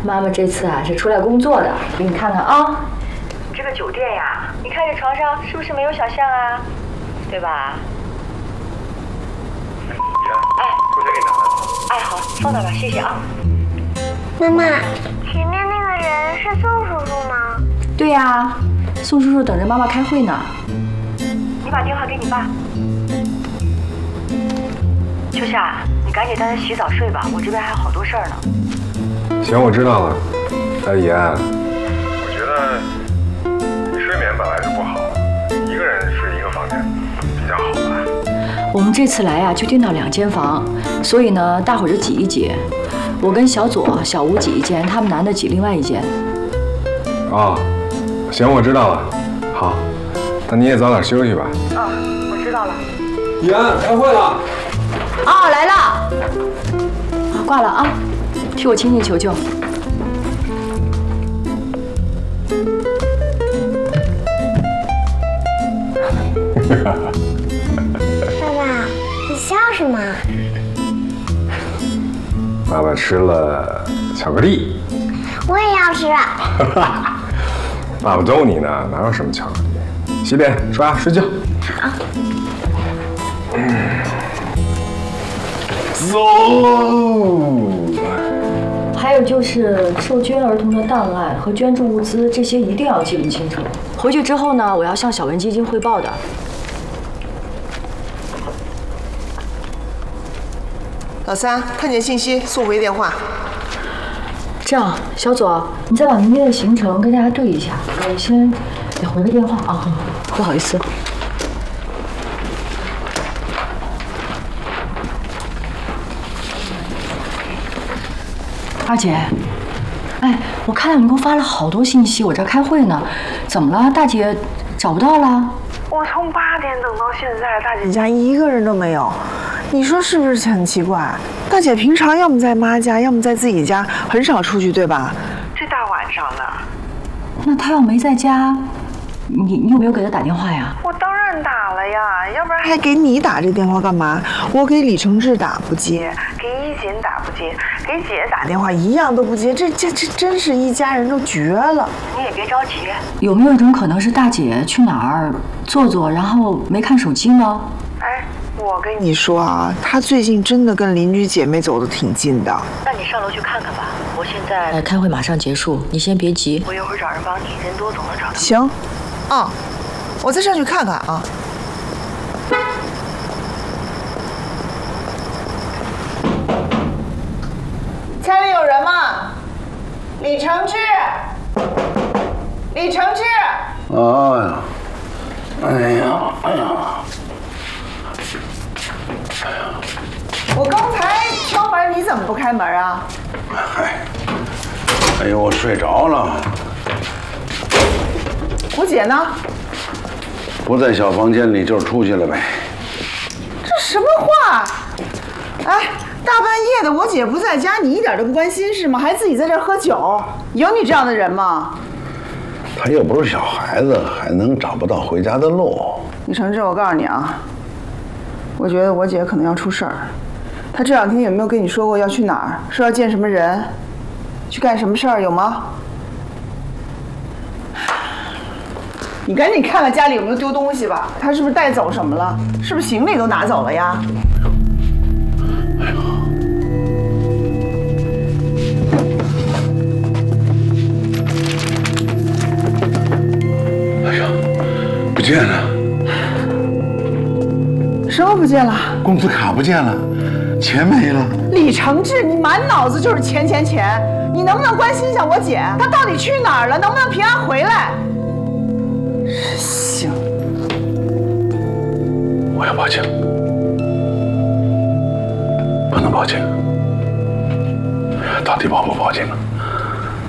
妈妈这次啊是出来工作的，给你看看啊。 这个酒店呀，你看这床上是不是没有小象啊？对吧？ 哎，我先给你拿来。 哎，好，放那吧，谢谢啊。 妈妈，前面那个人是宋叔叔吗？ 对呀，宋叔叔等着妈妈开会呢。 你把电话给你爸。秋夏，你赶紧带他洗澡睡吧，我这边还有好多事儿呢。 行，我知道了。哎，妍，我觉得你睡眠本来就不好，一个人睡一个房间比较好吧。 我们这次来呀，就订到2间房，所以呢，大伙儿就挤一挤。我跟小左、小吴挤一间，他们男的挤另外一间。 哦，行，我知道了。好，那你也早点休息吧。 我知道了。 妍，开会了。 哦，来了。啊，挂了啊，替我亲戚求求。 爸爸，你笑什么？ 爸爸吃了巧克力。 我也要吃。 爸爸逗你呢，哪有什么巧克力？洗脸、刷牙、睡觉。 好。 走。 还有就是受捐儿童的档案和捐助物资，这些一定要记录清楚。回去之后呢，我要向小文基金汇报的。 老三，看见信息速回电话。 这样，小左，你再把明天的行程跟大家对一下。我先得回个电话啊，不好意思。二姐，哎，我看到你给我发了好多信息，我这开会呢，怎么了？大姐找不到了？ 我从8点等到现在，大姐家一个人都没有，你说是不是很奇怪？大姐平常要么在妈家，要么在自己家，很少出去，对吧？这大晚上的， 那她要没在家，你有没有给她打电话呀？ 我当然打了呀，要不然还给你打这电话干嘛？我给李承志打不接，给一锦打不接，给姐打电话一样都不接，这真是一家人都绝了。 你也别着急。 有没有一种可能是大姐去哪儿坐坐，然后没看手机呢？ 哎，我跟你说啊，她最近真的跟邻居姐妹走得挺近的。 那你上楼去看看吧，我现在开会马上结束，你先别急。 我一会儿找人帮你，人多总能找到。 行，我再上去看看啊。家里有人吗？李承志，李承志。 哎呀！ 我刚才敲门，你怎么不开门啊？ 哎呦，我睡着了。 我姐呢？ 不在小房间里，就是出去了呗。 这什么话？哎，大半夜的，我姐不在家，你一点都不关心是吗？还自己在这儿喝酒，有你这样的人吗？ 他又不是小孩子，还能找不到回家的路？ 李承志，我告诉你啊，我觉得我姐可能要出事儿。她这2天有没有跟你说过要去哪儿？说要见什么人？去干什么事儿？有吗？你赶紧看看家里有没有丢东西吧。她是不是带走什么了？是不是行李都拿走了呀？ 哎呀，不见了！ 什么不见了？ 工资卡不见了，钱没了。 李承志，你满脑子就是钱！你能不能关心一下我姐？她到底去哪儿了？能不能平安回来？行， 我要报警，不能报警，到底报不报警啊？